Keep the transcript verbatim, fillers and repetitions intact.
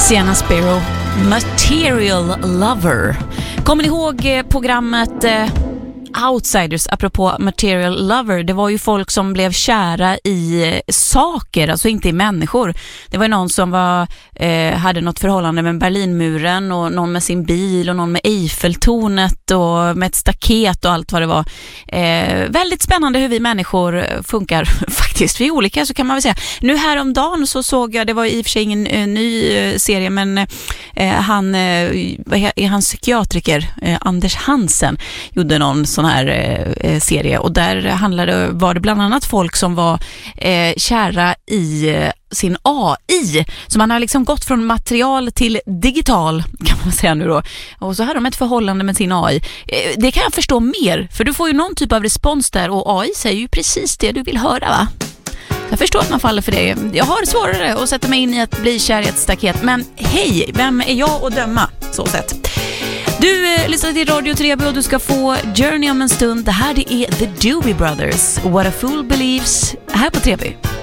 Sienna Sparrow, Material Lover. Kommer ni ihåg programmet eh, Outsiders, apropå Material Lover? Det var ju folk som blev kära i saker, alltså inte i människor. Det var någon som var, eh, hade något förhållande med Berlinmuren, och någon med sin bil, och någon med Eiffeltornet och med ett staket och allt vad det var. Eh, väldigt spännande hur vi människor funkar faktiskt. Vi är olika, så kan man väl säga. Nu häromdagen så såg jag, det var i och för sig ingen uh, ny uh, serie, men uh, han, uh, vad är han psykiatriker, uh, Anders Hansen, gjorde någon sån här uh, serie, och där handlade, var det bland annat folk som var uh, kära i uh, sin A I. Så man har liksom gått från material till digital, kan man säga nu då. Och så har de ett förhållande med sin A I. Det kan jag förstå mer, för du får ju någon typ av respons där, och A I säger ju precis det du vill höra, va? Jag förstår att man faller för det. Jag har svårare att sätta mig in i att bli kär i ett staket, men hej, vem är jag att döma? Så sett. Du eh, lyssnar till Radio Treby och du ska få Journey om en stund. Det här det är The Doobie Brothers, What a Fool Believes, här på Treby.